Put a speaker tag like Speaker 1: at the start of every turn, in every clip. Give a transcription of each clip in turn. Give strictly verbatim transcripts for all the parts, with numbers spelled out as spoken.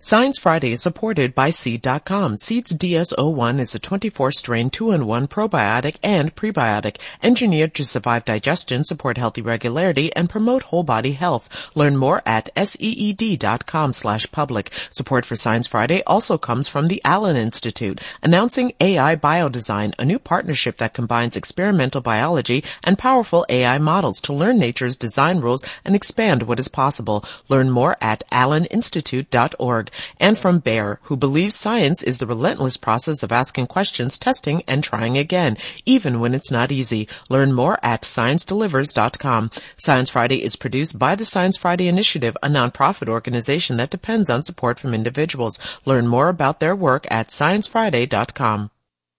Speaker 1: Science Friday is supported by Seed dot com. Seed's D S zero one is a twenty-four strain two in one probiotic and prebiotic, engineered to survive digestion, support healthy regularity, and promote whole body health. Learn more at seed dot com slash public. Support for Science Friday also comes from the Allen Institute, announcing A I Biodesign, a new partnership that combines experimental biology and powerful A I models to learn nature's design rules and expand what is possible. Learn more at allen institute dot org. And from Bayer, who believes science is the relentless process of asking questions, testing, and trying again, even when it's not easy. Learn more at science delivers dot com. Science Friday is produced by the Science Friday Initiative, a nonprofit organization that depends on support from individuals. Learn more about their work at science friday dot com.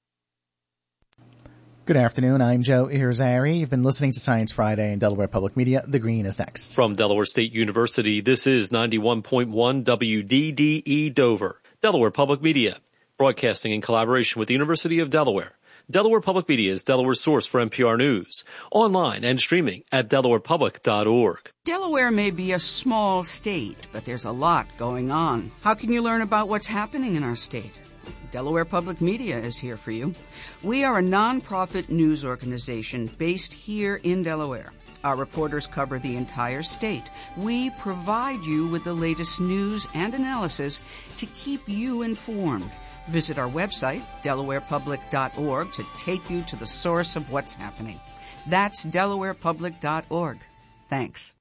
Speaker 2: Good afternoon. I'm Joe Irizarry. You've been listening to Science Friday in Delaware Public Media. The Green is next.
Speaker 3: From Delaware State University, this is ninety-one point one W D D E Dover, Delaware Public Media, broadcasting in collaboration with the University of Delaware. Delaware Public Media is Delaware's source for N P R News, online and streaming at delaware public dot org.
Speaker 4: Delaware may be a small state, but there's a lot going on. How can you learn about what's happening in our state? Delaware Public Media is here for you. We are a nonprofit news organization based here in Delaware. Our reporters cover the entire state. We provide you with the latest news and analysis to keep you informed. Visit our website, delaware public dot org, to take you to the source of what's happening. That's delaware public dot org. Thanks.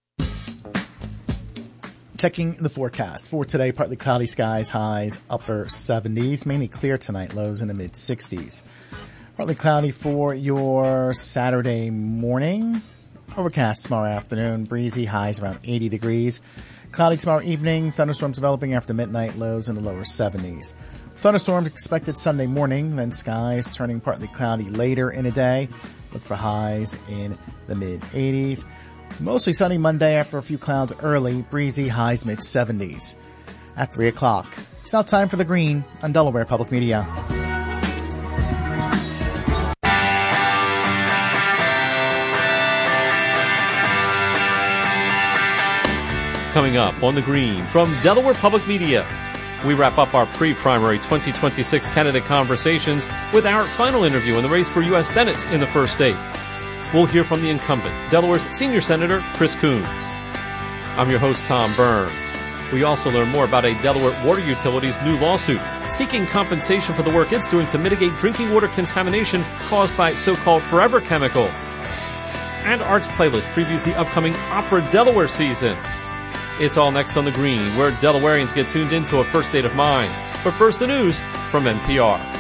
Speaker 2: Checking the forecast for today, partly cloudy skies, highs upper seventies, mainly clear tonight, lows in the mid sixties. Partly cloudy for your Saturday morning, overcast tomorrow afternoon, breezy, highs around eighty degrees. Cloudy tomorrow evening, thunderstorms developing after midnight, lows in the lower seventies. Thunderstorms expected Sunday morning, then skies turning partly cloudy later in the day. Look for highs in the mid eighties. Mostly sunny Monday after a few clouds early, breezy, highs mid seventies. At three o'clock, it's now time for The Green on Delaware Public Media.
Speaker 3: Coming up on The Green from Delaware Public Media, we wrap up our pre-primary twenty twenty-six candidate conversations with our final interview in the race for U S Senate in the first state. We'll hear from the incumbent, Delaware's Senior Senator Chris Coons. I'm your host, Tom Byrne. We also learn more about a Delaware water utility's new lawsuit seeking compensation for the work it's doing to mitigate drinking water contamination caused by so-called forever chemicals. And Arts Playlist previews the upcoming Opera Delaware season. It's all next on The Green, where Delawareans get tuned into a first state of mind. But first, the news from N P R.